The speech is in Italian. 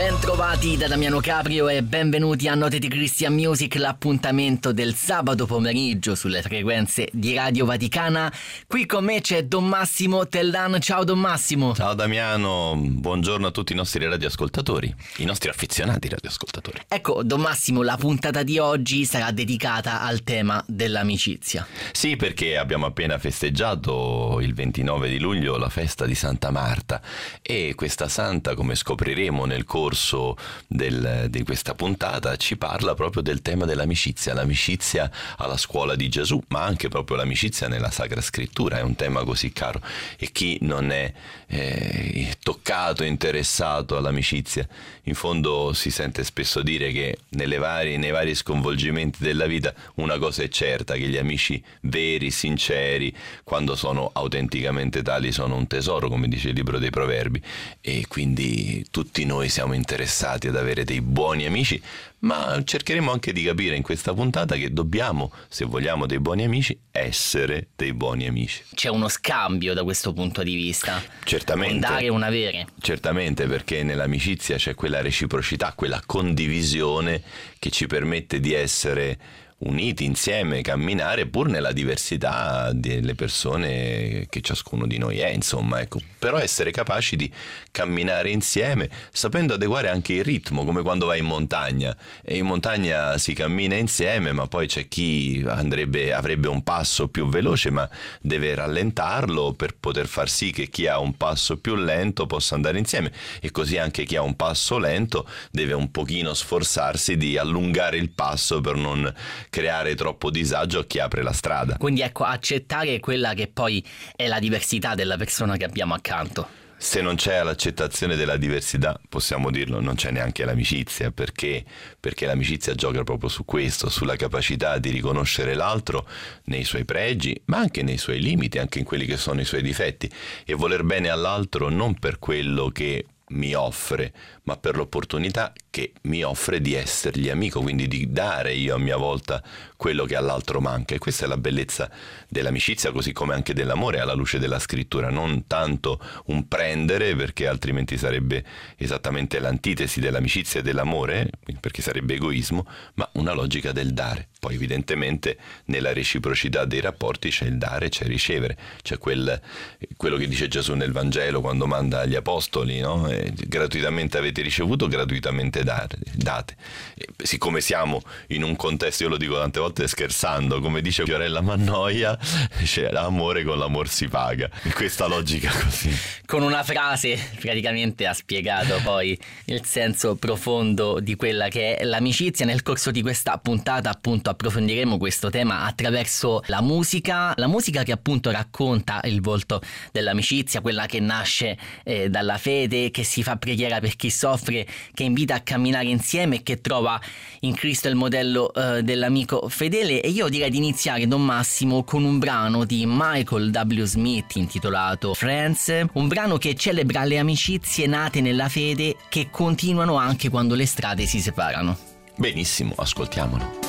Bentrovati da Damiano Caprio e benvenuti a Note di Christian Music, l'appuntamento del sabato pomeriggio sulle frequenze di Radio Vaticana. Qui con me c'è Don Massimo Tellan. Ciao Don Massimo. Ciao Damiano, buongiorno a tutti i nostri radioascoltatori, i nostri affezionati radioascoltatori. Ecco Don Massimo, la puntata di oggi sarà dedicata al tema dell'amicizia. Sì, perché abbiamo appena festeggiato il 29 di luglio la festa di Santa Marta e questa santa, come scopriremo nel corso di questa puntata, ci parla proprio del tema dell'amicizia, l'amicizia alla scuola di Gesù, ma anche proprio l'amicizia nella Sacra Scrittura. È un tema così caro e chi non è toccato, interessato all'amicizia, in fondo si sente spesso dire che nei vari sconvolgimenti della vita una cosa è certa, che gli amici veri, sinceri, quando sono autenticamente tali, sono un tesoro, come dice il libro dei Proverbi, e quindi tutti noi siamo interessati ad avere dei buoni amici, ma cercheremo anche di capire in questa puntata che dobbiamo, se vogliamo dei buoni amici, essere dei buoni amici. C'è uno scambio da questo punto di vista. Certamente. Un dare e un avere. Certamente, perché nell'amicizia c'è quella reciprocità, quella condivisione che ci permette di essere uniti insieme, camminare pur nella diversità delle persone che ciascuno di noi è, insomma, ecco. Però essere capaci di camminare insieme, sapendo adeguare anche il ritmo, come quando vai in montagna. E in montagna si cammina insieme, ma poi c'è chi avrebbe un passo più veloce, ma deve rallentarlo per poter far sì che chi ha un passo più lento possa andare insieme. E così anche chi ha un passo lento deve un pochino sforzarsi di allungare il passo per non creare troppo disagio a chi apre la strada. Quindi ecco, accettare quella che poi è la diversità della persona che abbiamo accanto. Se non c'è l'accettazione della diversità, possiamo dirlo, non c'è neanche l'amicizia, perché l'amicizia gioca proprio su questo, sulla capacità di riconoscere l'altro nei suoi pregi, ma anche nei suoi limiti, anche in quelli che sono i suoi difetti, e voler bene all'altro non per quello che mi offre, ma per l'opportunità che mi offre di essergli amico, quindi di dare io a mia volta quello che all'altro manca. E questa è la bellezza dell'amicizia, così come anche dell'amore alla luce della Scrittura. Non tanto un prendere, perché altrimenti sarebbe esattamente l'antitesi dell'amicizia e dell'amore, perché sarebbe egoismo, ma una logica del dare. Poi evidentemente nella reciprocità dei rapporti c'è il dare, c'è il ricevere, c'è quello che dice Gesù nel Vangelo quando manda gli apostoli, no? Gratuitamente avete ricevuto, gratuitamente date. Siccome siamo in un contesto, io lo dico tante volte scherzando, come dice Fiorella Mannoia, c'è l'amore con l'amor si paga, e questa logica così. Con una frase praticamente ha spiegato poi il senso profondo di quella che è l'amicizia. Nel corso di questa puntata appunto approfondiremo questo tema attraverso la musica che appunto racconta il volto dell'amicizia, quella che nasce dalla fede, che si fa preghiera per chi soffre, che invita a camminare insieme e che trova in Cristo il modello dell'amico fedele. E io direi di iniziare, Don Massimo, con un brano di Michael W. Smith intitolato Friends, un brano che celebra le amicizie nate nella fede che continuano anche quando le strade si separano. Benissimo, ascoltiamolo.